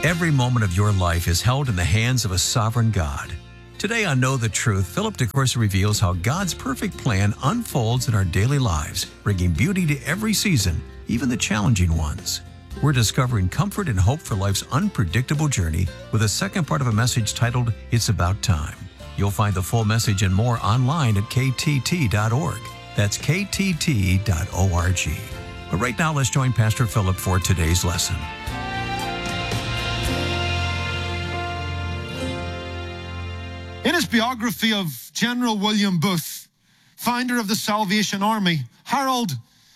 Every moment of your life is held in the hands of a sovereign God. Today on Know the Truth, Philip DeCourcy reveals how God's perfect plan unfolds in our daily lives, bringing beauty to every season, even the challenging ones. We're discovering comfort and hope for life's unpredictable journey with a second part of a message titled, It's About Time. You'll find the full message and more online at ktt.org. That's ktt.org. But right now, let's join Pastor Philip for today's lesson. In his biography of General William Booth, founder of the Salvation Army, Harold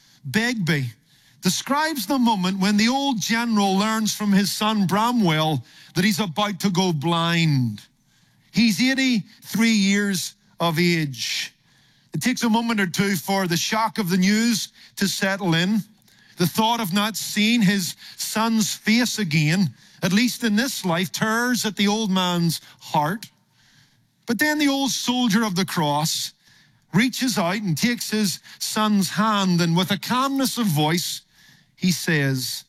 Begbie describes the moment when the old general learns from his son Bramwell that he's about to go blind. He's 83 years of age. It takes a moment or two for the shock of the news to settle in. The thought of not seeing his son's face again, at least in this life, tears at the old man's heart. But then the old soldier of the cross reaches out and takes his son's hand, and with a calmness of voice, he says,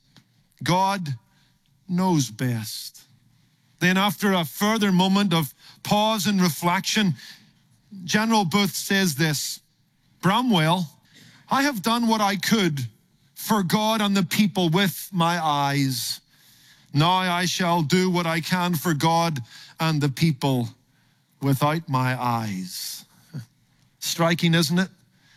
God knows best. Then after a further moment of pause and reflection, General Booth says this, Bramwell, I have done what I could for God and the people with my eyes. Now I shall do what I can for God and the people without my eyes. Striking, isn't it?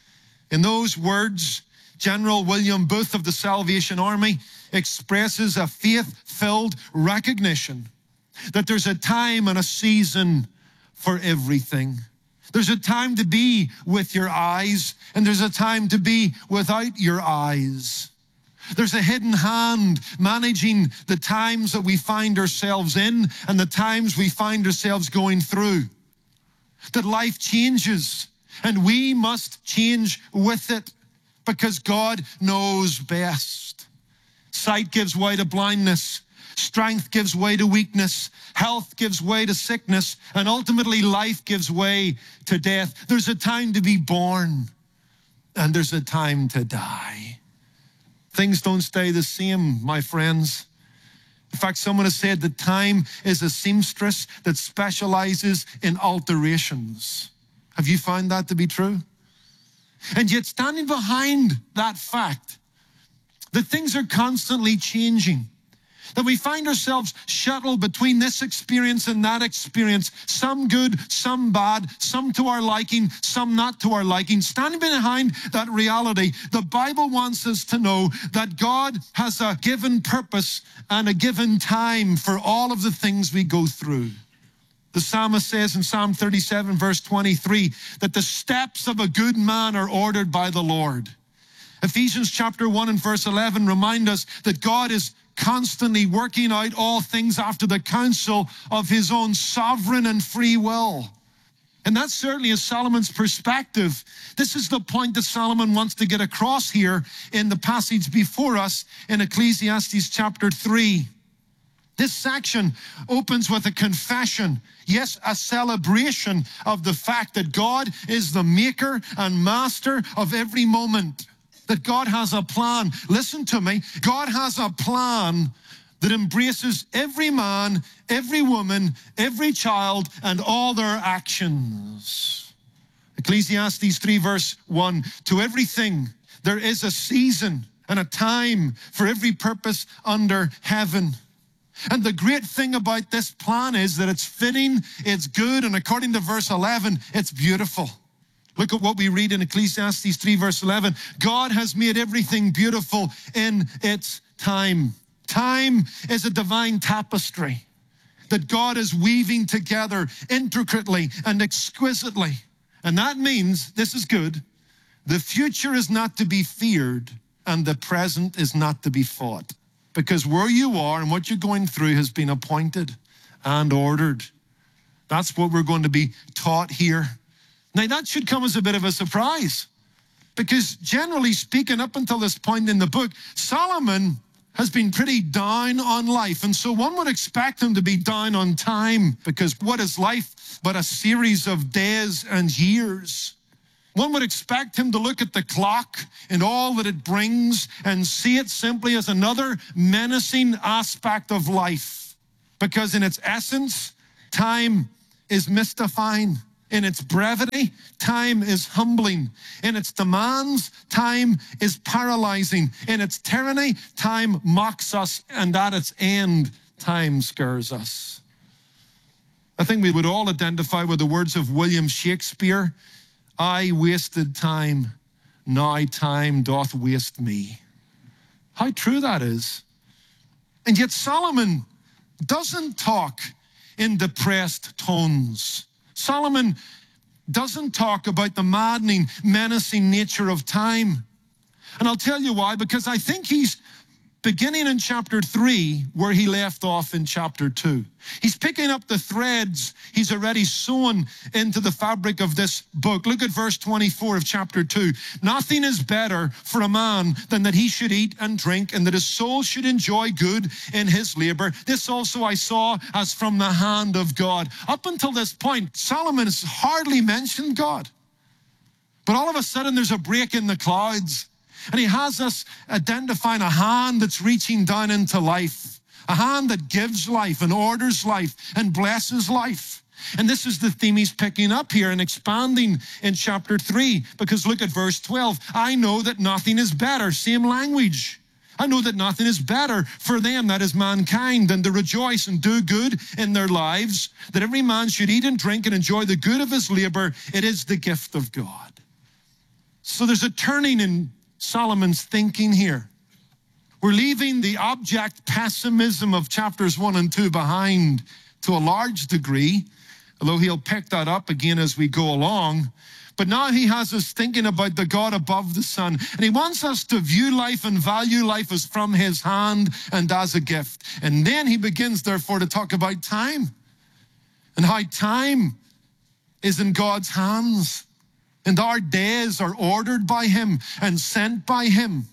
In those words, General William Booth of the Salvation Army expresses a faith-filled recognition that there's a time and a season for everything. There's a time to be with your eyes, and there's a time to be without your eyes. There's a hidden hand managing the times that we find ourselves in and the times we find ourselves going through. That life changes, and we must change with it because God knows best. Sight gives way to blindness. Strength gives way to weakness. Health gives way to sickness. And ultimately, life gives way to death. There's a time to be born, and there's a time to die. Things don't stay the same, my friends. In fact, someone has said that time is a seamstress that specializes in alterations. Have you found that to be true? And yet, standing behind that fact, that things are constantly changing, that we find ourselves shuttled between this experience and that experience, some good, some bad, some to our liking, some not to our liking. Standing behind that reality, the Bible wants us to know that God has a given purpose and a given time for all of the things we go through. The psalmist says in Psalm 37, verse 23, that the steps of a good man are ordered by the Lord. Ephesians chapter 1 and verse 11 remind us that God is constantly working out all things after the counsel of his own sovereign and free will. And that certainly is Solomon's perspective. This is the point that Solomon wants to get across here in the passage before us in Ecclesiastes chapter 3. This section opens with a confession, yes, a celebration of the fact that God is the maker and master of every moment. That God has a plan. Listen to me. God has a plan that embraces every man, every woman, every child, and all their actions. Ecclesiastes 3 verse 1, to everything there is a season and a time for every purpose under heaven. And the great thing about this plan is that it's fitting, it's good, and according to verse 11, it's beautiful. Look at what we read in Ecclesiastes 3 verse 11. God has made everything beautiful in its time. Time is a divine tapestry that God is weaving together intricately and exquisitely. And that means, this is good, the future is not to be feared and the present is not to be fought. Because where you are and what you're going through has been appointed and ordered. That's what we're going to be taught here. Now, that should come as a bit of a surprise, because generally speaking, up until this point in the book, Solomon has been pretty down on life. And so one would expect him to be down on time, because what is life but a series of days and years? One would expect him to look at the clock and all that it brings and see it simply as another menacing aspect of life. because in its essence, time is mystifying. In its brevity, time is humbling. In its demands, time is paralyzing. In its tyranny, time mocks us, and at its end, time scares us. I think we would all identify with the words of William Shakespeare, "I wasted time, now time doth waste me." How true that is. And yet Solomon doesn't talk in depressed tones. Solomon doesn't talk about the maddening, menacing nature of time. And I'll tell you why, because I think he's beginning in chapter 3 where he left off in chapter 2. He's picking up the threads he's already sewn into the fabric of this book. Look at verse 24 of chapter 2. "Nothing is better for a man than that he should eat and drink, and that his soul should enjoy good in his labor. This also I saw as from the hand of God." Up until this point, Solomon has hardly mentioned God. But all of a sudden, there's a break in the clouds. And he has us identifying a hand that's reaching down into life, a hand that gives life and orders life and blesses life. And this is the theme he's picking up here and expanding in chapter 3, because look at verse 12. "I know that nothing is better," same language. "I know that nothing is better for them," that is mankind, "than to rejoice and do good in their lives, that every man should eat and drink and enjoy the good of his labor. It is the gift of God." So there's a turning in Solomon's thinking here. We're leaving the object pessimism of chapters 1 and 2 behind to a large degree, although he'll pick that up again as we go along. But now he has us thinking about the God above the sun, and he wants us to view life and value life as from his hand and as a gift. And then he begins, therefore, to talk about time and how time is in God's hands. And our days are ordered by him and sent by him.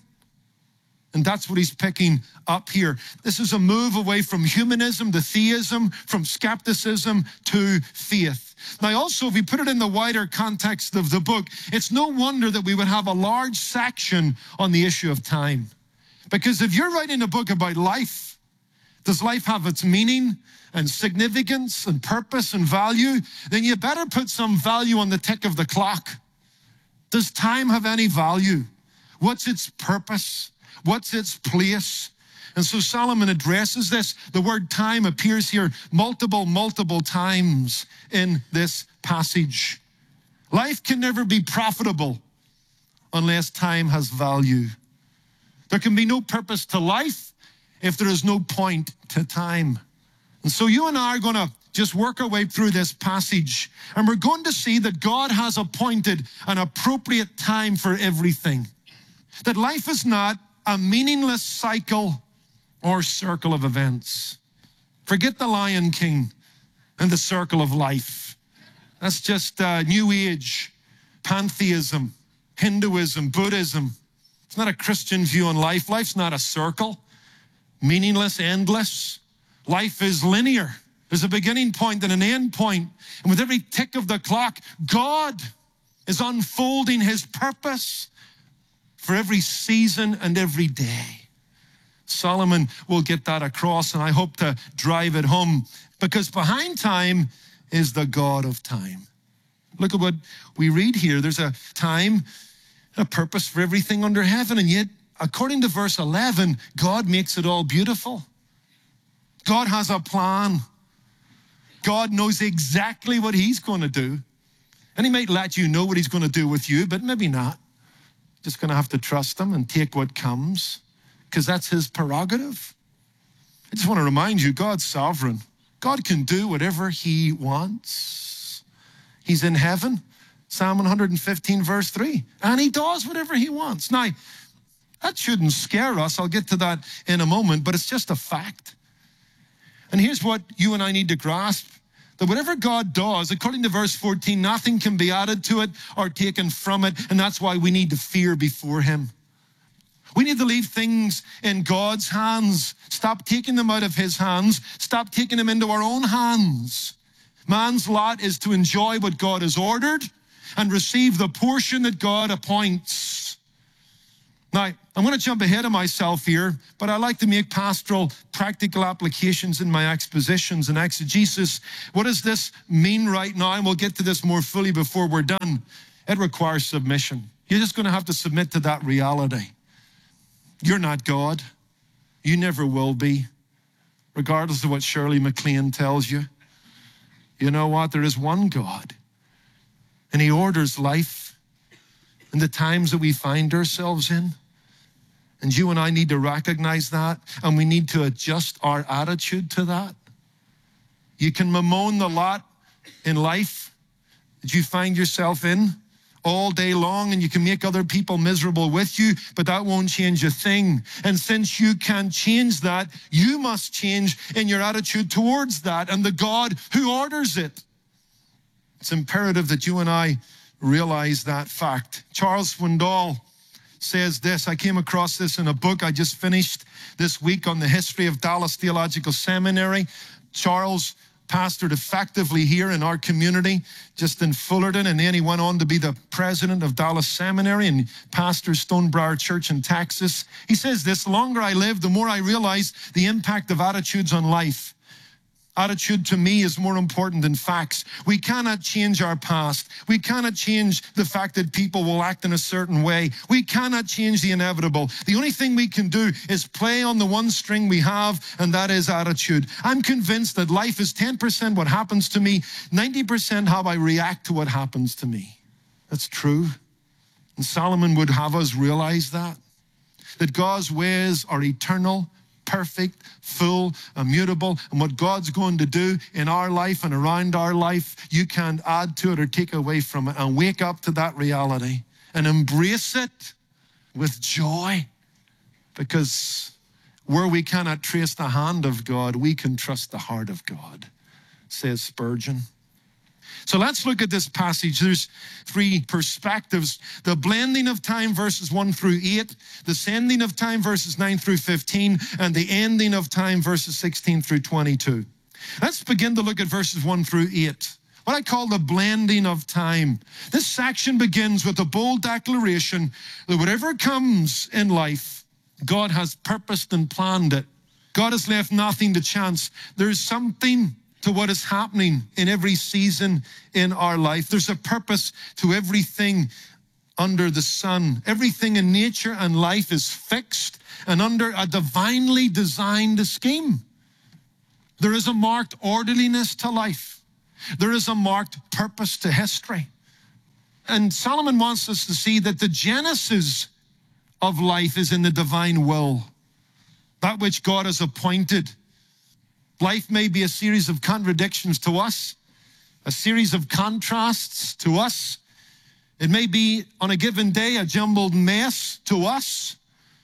And that's what he's picking up here. This is a move away from humanism to theism, from skepticism to faith. Now also, if we put it in the wider context of the book, it's no wonder that we would have a large section on the issue of time. Because if you're writing a book about life, does life have its meaning and significance and purpose and value? Then you better put some value on the tick of the clock. Does time have any value? What's its purpose? What's its place? And so Solomon addresses this. The word time appears here multiple times in this passage. Life can never be profitable unless time has value. There can be no purpose to life if there is no point to time. And so you and I are going to just work our way through this passage, and we're going to see that God has appointed an appropriate time for everything. That life is not a meaningless cycle or circle of events. Forget the Lion King and the circle of life. That's just New Age, pantheism, Hinduism, Buddhism. It's not a Christian view on life. Life's not a circle, meaningless, endless. Life is linear. There's a beginning point and an end point. And with every tick of the clock, God is unfolding his purpose for every season and every day. Solomon will get that across, and I hope to drive it home, because behind time is the God of time. Look at what we read here. There's a time, a purpose for everything under heaven, and yet, according to verse 11, God makes it all beautiful. God has a plan. God knows exactly what he's going to do. And he might let you know what he's going to do with you, but maybe not. Just going to have to trust him and take what comes, because that's his prerogative. I just want to remind you, God's sovereign. God can do whatever he wants. He's in heaven, Psalm 115, verse 3, and he does whatever he wants. Now, that shouldn't scare us. I'll get to that in a moment, but it's just a fact. And here's what you and I need to grasp, that whatever God does, according to verse 14, nothing can be added to it or taken from it, and that's why we need to fear before him. We need to leave things in God's hands. Stop taking them out of his hands. Stop taking them into our own hands. Man's lot is to enjoy what God has ordered and receive the portion that God appoints. Now, I'm going to jump ahead of myself here, but I like to make pastoral practical applications in my expositions and exegesis. What does this mean right now? And we'll get to this more fully before we're done. It requires submission. You're just going to have to submit to that reality. You're not God. You never will be, regardless of what Shirley MacLaine tells you. You know what? There is one God, and He orders life in the times that we find ourselves in. And you and I need to recognize that, and we need to adjust our attitude to that. You can bemoan the lot in life that you find yourself in all day long, and you can make other people miserable with you, but that won't change a thing. And since you can't change that, you must change in your attitude towards that and the God who orders it. It's imperative that you and I realize that fact. Charles Swindoll says this. I came across this in a book I just finished this week on the history of Dallas Theological Seminary. Charles pastored effectively here in our community, just in Fullerton, and then he went on to be the president of Dallas Seminary and pastors Stonebriar Church in Texas. He says this: the longer I live, the more I realize the impact of attitudes on life. Attitude to me is more important than facts. We cannot change our past. We cannot change the fact that people will act in a certain way. We cannot change the inevitable. The only thing we can do is play on the one string we have, and that is attitude. I'm convinced that life is 10% what happens to me, 90% how I react to what happens to me. That's true. And Solomon would have us realize that God's ways are eternal, perfect, full, immutable, and what God's going to do in our life and around our life, you can't add to it or take away from it. And wake up to that reality and embrace it with joy, because where we cannot trace the hand of God, we can trust the heart of God, says Spurgeon. So let's look at this passage. There's three perspectives: the blending of time, verses 1 through 8, the sending of time, verses 9 through 15, and the ending of time, verses 16 through 22. Let's begin to look at verses 1 through 8, what I call the blending of time. This section begins with a bold declaration that whatever comes in life, God has purposed and planned it. God has left nothing to chance. There's something to what is happening in every season in our life. There's a purpose to everything under the sun. Everything in nature and life is fixed and under a divinely designed scheme. There is a marked orderliness to life. There is a marked purpose to history. And Solomon wants us to see that the genesis of life is in the divine will, that which God has appointed. Life may be a series of contradictions to us, a series of contrasts to us. It may be on a given day a jumbled mess to us,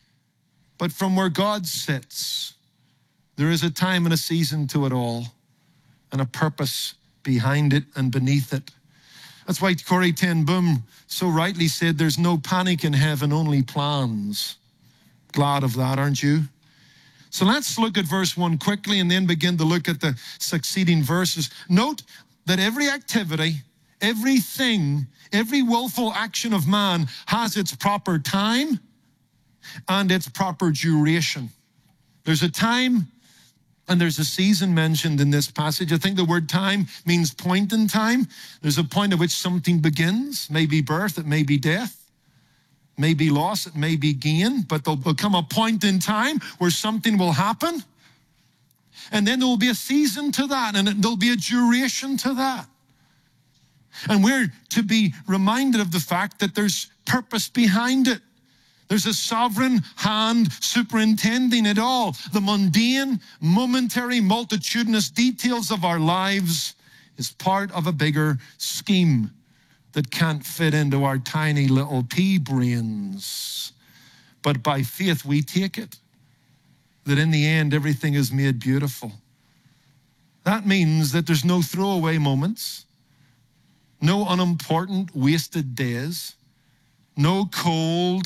but from where God sits, there is a time and a season to it all, and a purpose behind it and beneath it. That's why Corrie ten Boom so rightly said, there's no panic in heaven, only plans. Glad of that, aren't you? So let's look at verse 1 quickly and then begin to look at the succeeding verses. Note that every activity, everything, every willful action of man has its proper time and its proper duration. There's a time and there's a season mentioned in this passage. I think the word time means point in time. There's a point at which something begins. It may be birth, it may be death. May be loss, it may be gain, but there'll become a point in time where something will happen. And then there will be a season to that, and there'll be a duration to that. And we're to be reminded of the fact that there's purpose behind it. There's a sovereign hand superintending it all. The mundane, momentary, multitudinous details of our lives is part of a bigger scheme that can't fit into our tiny little pea brains. But by faith, we take it, that in the end, everything is made beautiful. That means that there's no throwaway moments, no unimportant wasted days, no cold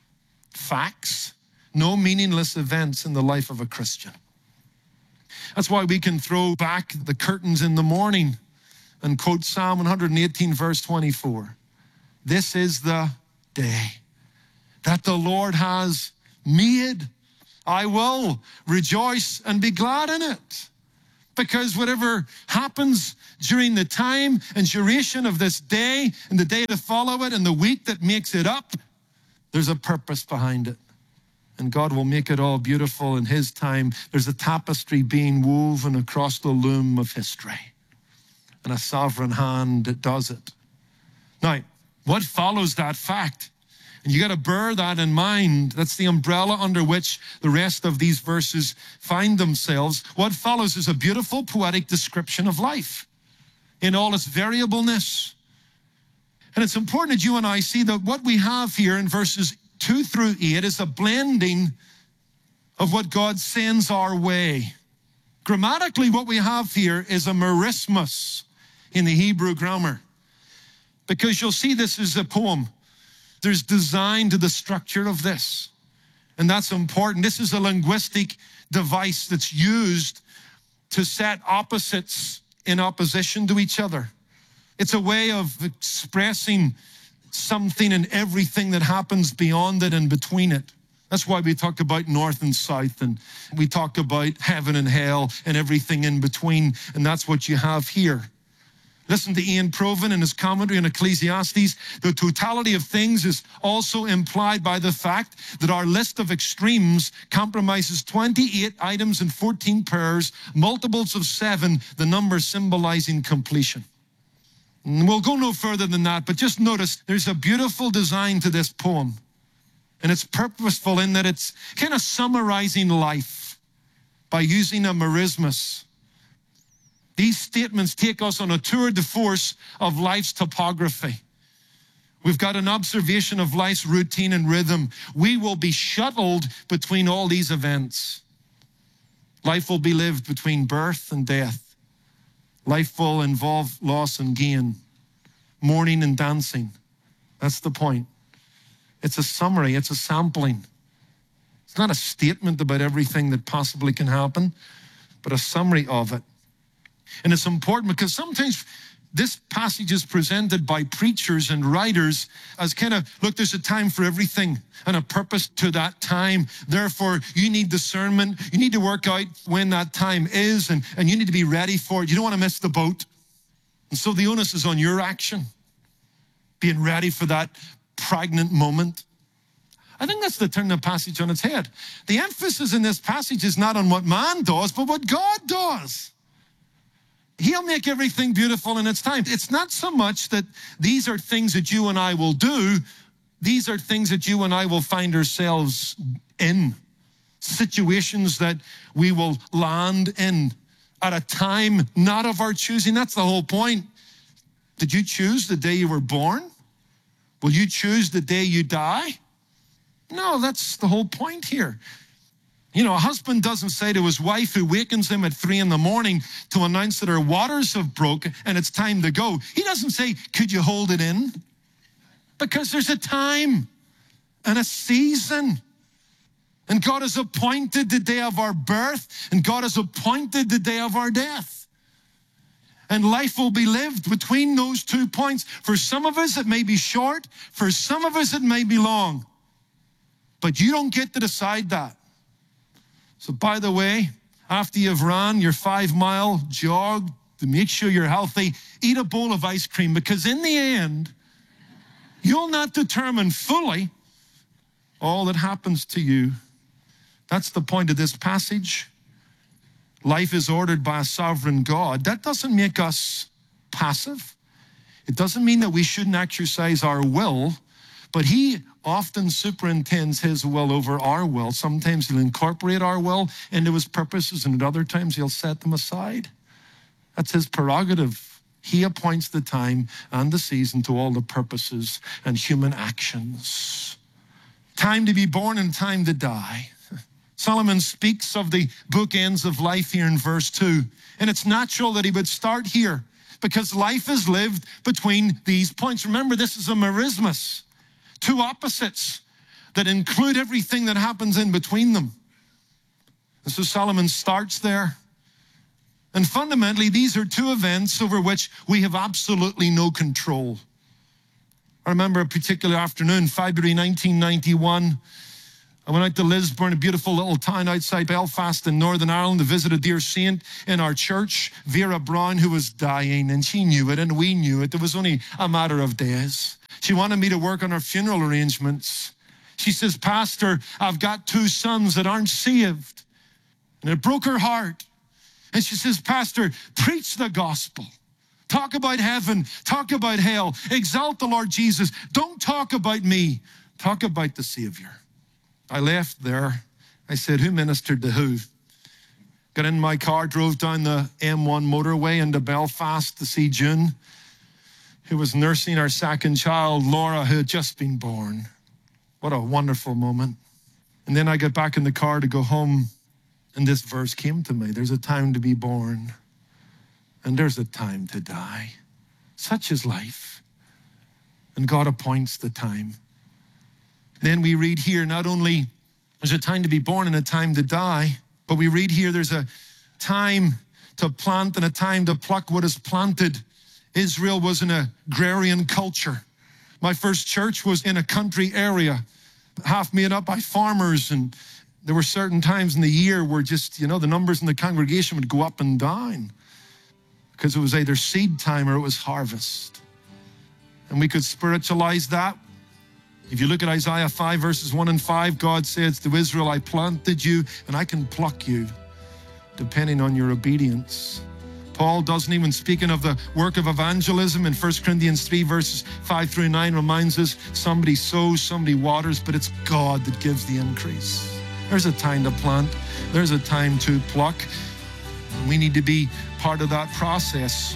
facts, no meaningless events in the life of a Christian. That's why we can throw back the curtains in the morning and quote Psalm 118, verse 24. This is the day that the Lord has made. I will rejoice and be glad in it. Because whatever happens during the time and duration of this day and the day to follow it and the week that makes it up, there's a purpose behind it. And God will make it all beautiful in His time. There's a tapestry being woven across the loom of history. And a sovereign hand that does it. Now, what follows that fact? And you got to bear that in mind. That's the umbrella under which the rest of these verses find themselves. What follows is a beautiful poetic description of life in all its variableness. And it's important that you and I see that what we have here in verses 2 through 8 is a blending of what God sends our way. Grammatically, what we have here is a merismus in the Hebrew grammar. Because you'll see this is a poem. There's design to the structure of this. And that's important. This is a linguistic device that's used to set opposites in opposition to each other. It's a way of expressing something and everything that happens beyond it and between it. That's why we talk about north and south, and we talk about heaven and hell and everything in between, and that's what you have here. Listen to Ian Provan in his commentary on Ecclesiastes. The totality of things is also implied by the fact that our list of extremes compromises 28 items and 14 pairs, multiples of 7, the number symbolizing completion. And we'll go no further than that, but just notice there's a beautiful design to this poem. And it's purposeful in that it's kind of summarizing life by using a merismus. These statements take us on a tour de force of life's topography. We've got an observation of life's routine and rhythm. We will be shuttled between all these events. Life will be lived between birth and death. Life will involve loss and gain, mourning and dancing. That's the point. It's a summary, it's a sampling. It's not a statement about everything that possibly can happen, but a summary of it. And it's important because sometimes this passage is presented by preachers and writers as kind of, look, there's a time for everything and a purpose to that time. Therefore, you need discernment. You need to work out when that time is, and you need to be ready for it. You don't want to miss the boat. And so the onus is on your action, being ready for that pregnant moment. I think that's to turn the passage on its head. The emphasis in this passage is not on what man does, but what God does. He'll make everything beautiful in its time. It's not so much that these are things that you and I will do. These are things that you and I will find ourselves in. Situations that we will land in at a time not of our choosing. That's the whole point. Did you choose the day you were born? Will you choose the day you die? No, that's the whole point here. You know, a husband doesn't say to his wife who wakens him at 3 a.m. to announce that her waters have broken and it's time to go. He doesn't say, could you hold it in? Because there's a time and a season. And God has appointed the day of our birth, and God has appointed the day of our death. And life will be lived between those 2 points. For some of us, it may be short. For some of us, it may be long. But you don't get to decide that. So by the way, after you've run your 5-mile jog to make sure you're healthy, eat a bowl of ice cream, because in the end, you'll not determine fully all that happens to you. That's the point of this passage. Life is ordered by a sovereign God. That doesn't make us passive. It doesn't mean that we shouldn't exercise our will, but He often superintends His will over our will. Sometimes He'll incorporate our will into His purposes, and at other times He'll set them aside. That's His prerogative. He appoints the time and the season to all the purposes and human actions. Time to be born and time to die. Solomon speaks of the bookends of life here in verse 2. And it's natural that he would start here because life is lived between these points. Remember, this is a merismus. 2 opposites that include everything that happens in between them. And so Solomon starts there. And fundamentally, these are 2 events over which we have absolutely no control. I remember a particular afternoon, February 1991. I went out to Lisburn, a beautiful little town outside Belfast in Northern Ireland, to visit a dear saint in our church, Vera Brown, who was dying, and she knew it, and we knew it. It was only a matter of days. She wanted me to work on her funeral arrangements. She says, Pastor, I've got 2 sons that aren't saved. And it broke her heart. And she says, Pastor, preach the gospel. Talk about heaven. Talk about hell. Exalt the Lord Jesus. Don't talk about me. Talk about the Savior. I left there. I said, who ministered to who? Got in my car, drove down the M1 motorway into Belfast to see June, who was nursing our second child, Laura, who had just been born. What a wonderful moment. And then I got back in the car to go home, and this verse came to me. There's a time to be born, and there's a time to die. Such is life. And God appoints the time. Then we read here, not only there's a time to be born and a time to die, but we read here there's a time to plant and a time to pluck what is planted. Israel was an agrarian culture. My first church was in a country area, half made up by farmers, and there were certain times in the year where just, the numbers in the congregation would go up and down because it was either seed time or it was harvest. And we could spiritualize that. If you look at Isaiah 5, verses 1 and 5, God says to Israel, I planted you and I can pluck you, depending on your obedience. Paul doesn't even, speaking of the work of evangelism in 1 Corinthians 3, verses 5 through 9, reminds us somebody sows, somebody waters, but it's God that gives the increase. There's a time to plant. There's a time to pluck. And we need to be part of that process.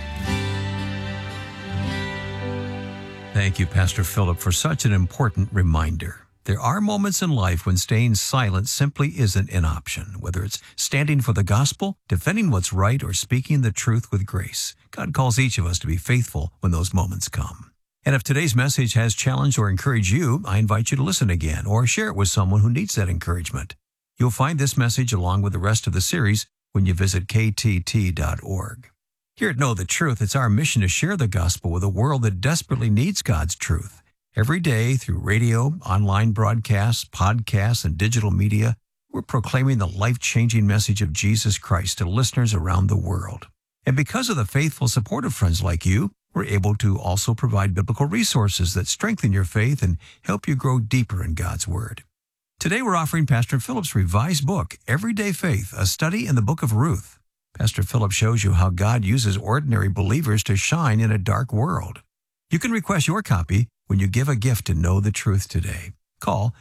Thank you, Pastor Philip, for such an important reminder. There are moments in life when staying silent simply isn't an option, whether it's standing for the gospel, defending what's right, or speaking the truth with grace. God calls each of us to be faithful when those moments come. And if today's message has challenged or encouraged you, I invite you to listen again or share it with someone who needs that encouragement. You'll find this message along with the rest of the series when you visit ktt.org. Here at Know the Truth, it's our mission to share the gospel with a world that desperately needs God's truth. Every day, through radio, online broadcasts, podcasts, and digital media, we're proclaiming the life-changing message of Jesus Christ to listeners around the world. And because of the faithful support of friends like you, we're able to also provide biblical resources that strengthen your faith and help you grow deeper in God's Word. Today, we're offering Pastor Philip's revised book, Everyday Faith, a study in the book of Ruth. Pastor Philip shows you how God uses ordinary believers to shine in a dark world. You can request your copy when you give a gift to Know the Truth today. Call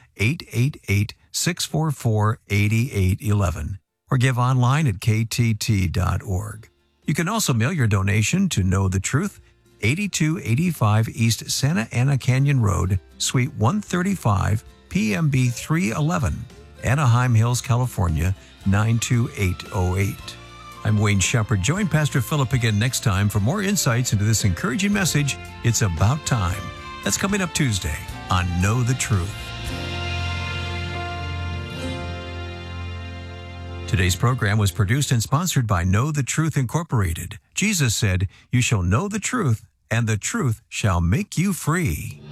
888-644-8811 or give online at ktt.org. You can also mail your donation to Know the Truth, 8285 East Santa Ana Canyon Road, Suite 135, PMB 311, Anaheim Hills, California, 92808. I'm Wayne Shepherd. Join Pastor Philip again next time for more insights into this encouraging message, It's About Time. That's coming up Tuesday on Know the Truth. Today's program was produced and sponsored by Know the Truth Incorporated. Jesus said, "You shall know the truth, and the truth shall make you free."